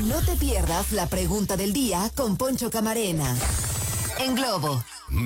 No te pierdas la pregunta del día con Poncho Camarena. En Globo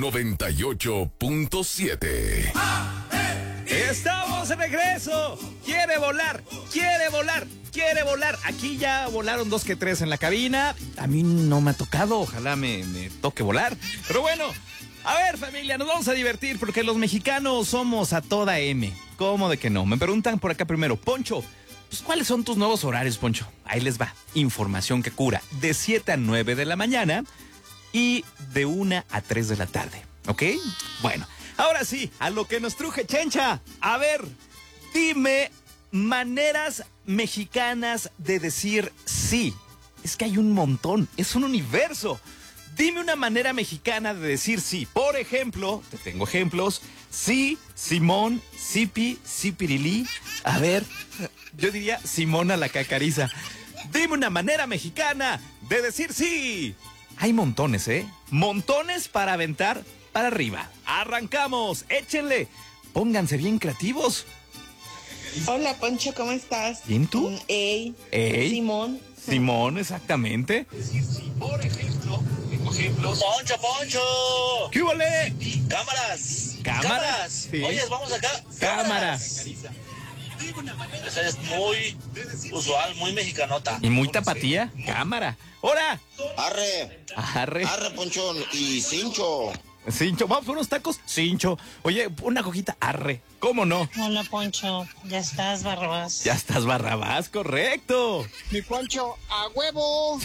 98.7. Estamos de regreso. Quiere volar, quiere volar, quiere volar. Aquí ya volaron 2 que 3 en la cabina. A mí no me ha tocado, ojalá me toque volar. Pero bueno, a ver familia, nos vamos a divertir porque los mexicanos somos a toda M. ¿Cómo de que no? Me preguntan por acá primero, Poncho, pues, ¿cuáles son tus nuevos horarios, Poncho? Ahí les va, información que cura, de 7 a 9 de la mañana y de 1 a 3 de la tarde, ¿ok? Bueno, ahora sí, a lo que nos truje, Chencha. A ver, dime maneras mexicanas de decir sí. Es que hay un montón, es un universo. Dime una manera mexicana de decir sí. Por ejemplo, te tengo ejemplos. Sí, Simón, Sipi, Sipirilí. A ver, yo diría Simón a la cacariza. Dime una manera mexicana de decir sí. Hay montones, ¿eh? Montones para aventar para arriba. Arrancamos, échenle. Pónganse bien creativos. Hola, Poncho, ¿cómo estás? ¿Bien tú? Ey. Simón, exactamente. Por ejemplo, Poncho. ¿Qué huele? Cámaras. Sí. Oye, vamos acá. Cámara. Esa es muy usual, muy mexicanota. Y muy tapatía. Cámara. ¡Hora! Arre, Ponchón, y Cincho. Cincho, vamos por unos tacos. Cincho. Oye, una cojita. Arre. ¿Cómo no? Hola, Poncho. Ya estás, Barrabás. Ya estás, Barrabás, correcto. Mi Poncho, a huevo.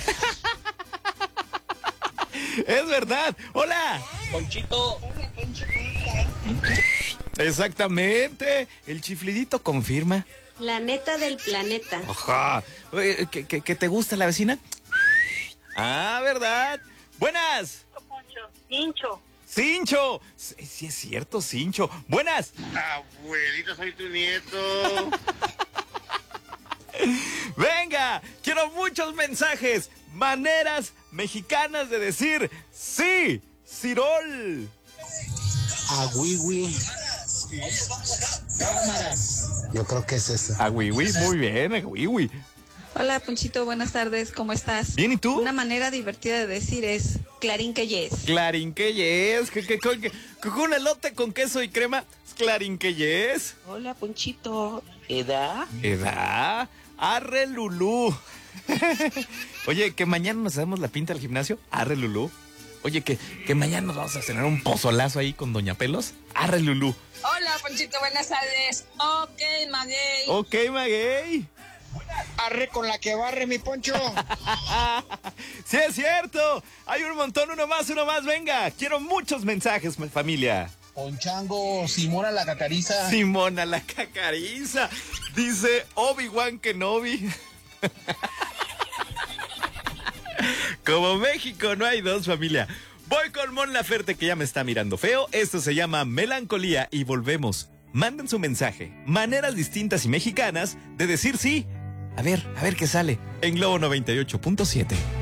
Es verdad. Hola. Ponchito. Exactamente. El chiflidito confirma. La neta del planeta. Ajá. Oye, ¿que te gusta la vecina? Ah, ¿verdad? Buenas. Cincho. Cincho. Sí, es cierto, Cincho. Buenas. Abuelita, soy tu nieto. Venga, quiero muchos mensajes. Maneras mexicanas de decir sí. Cirol. Agüiwi. Yo creo que es esa. Agüiwi, muy bien, agüiwi. Hola, Ponchito, buenas tardes, ¿cómo estás? Bien, ¿y tú? Una manera divertida de decir es clarín que yes. Clarín que yes, con un elote con queso y crema, clarín que yes. Hola, Ponchito. ¿Edad? Arre Lulú. Oye, que mañana nos hacemos la pinta al gimnasio, arre Lulú. Oye, que mañana nos vamos a cenar un pozolazo ahí con Doña Pelos, arre Lulú. Hola, Ponchito, buenas tardes. Ok, maguey. Ok, maguey. Arre con la que barre, mi Poncho. Sí, es cierto. Hay un montón, uno más, venga. Quiero muchos mensajes, familia. Ponchango, Simona la cacariza. Simona la cacariza. Dice Obi-Wan Kenobi. Como México no hay dos, familia. Voy con Mon Laferte, que ya me está mirando feo. Esto se llama Melancolía y volvemos. Manden su mensaje. Maneras distintas y mexicanas de decir sí. A ver qué sale en Globo 98.7.